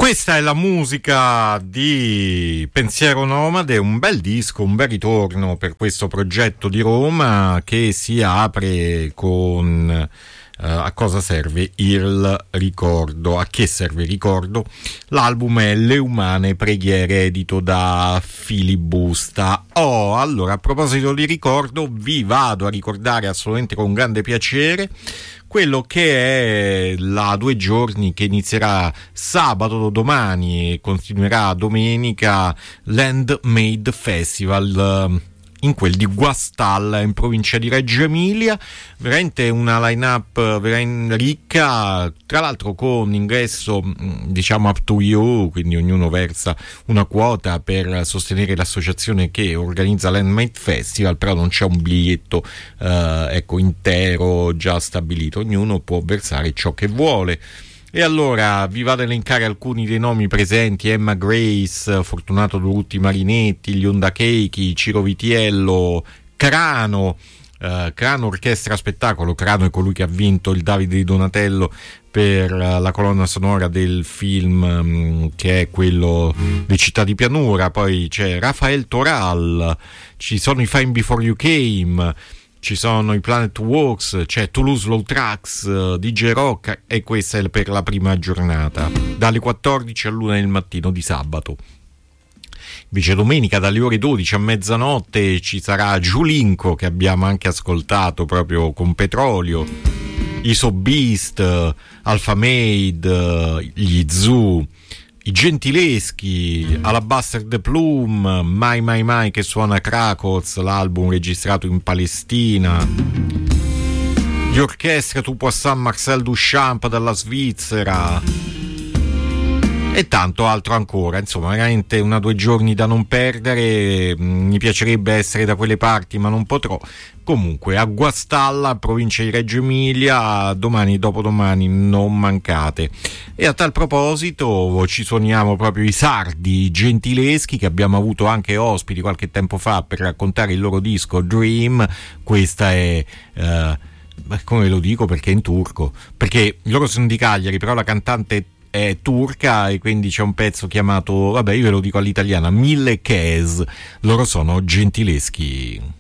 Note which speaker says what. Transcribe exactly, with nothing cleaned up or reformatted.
Speaker 1: Questa è la musica di Pensiero Nomade, un bel disco, un bel ritorno per questo progetto di Roma che si apre con uh, a cosa serve il ricordo, a che serve il ricordo? L'album è Le Umane Preghiere, edito da Filibusta. Oh, allora, a proposito di ricordo, vi vado a ricordare assolutamente con grande piacere quello che è la due giorni che inizierà sabato domani e continuerà domenica, Landmade Festival in quel di Guastalla in provincia di Reggio Emilia. Veramente una line-up veramente ricca, tra l'altro con ingresso diciamo up to you, quindi ognuno versa una quota per sostenere l'associazione che organizza l'Handmade Festival, però non c'è un biglietto eh, ecco intero già stabilito, ognuno può versare ciò che vuole. E allora vi vado a elencare alcuni dei nomi presenti: Emma Grace, Fortunato Durutti Marinetti, gli Onda Cake, Ciro Vitiello, Crano, eh, Crano Orchestra Spettacolo. Crano è colui che ha vinto il Davide di Donatello per uh, la colonna sonora del film um, che è quello di Città di Pianura. Poi c'è Rafael Toral, ci sono i Fine Before You Came, ci sono i Planet Walks, c'è Toulouse Low Tracks, uh, D J Rock, e questa è per la prima giornata, dalle quattordici all'una del mattino di sabato. Invece domenica dalle ore dodici a mezzanotte ci sarà Giulinco, che abbiamo anche ascoltato proprio con Petrolio, Iso Beast, Alpha Made, gli Zoo, i Gentileschi, Alabaster the Plume, Mai Mai Mai che suona Krakos, l'album registrato in Palestina, gli Orchestre Tu Poisson Marcel Duchamp dalla Svizzera e tanto altro ancora. Insomma, veramente una due giorni da non perdere. Mi piacerebbe essere da quelle parti ma non potrò. Comunque a Guastalla, provincia di Reggio Emilia, domani e dopodomani non mancate. E a tal proposito ci suoniamo proprio i sardi, i Gentileschi, che abbiamo avuto anche ospiti qualche tempo fa per raccontare il loro disco Dream. Questa è eh, come lo dico perché è in turco, perché loro sono di Cagliari, però la cantante è turca e quindi c'è un pezzo chiamato, vabbè io ve lo dico all'italiana, Mille Kes. Loro sono Gentileschi.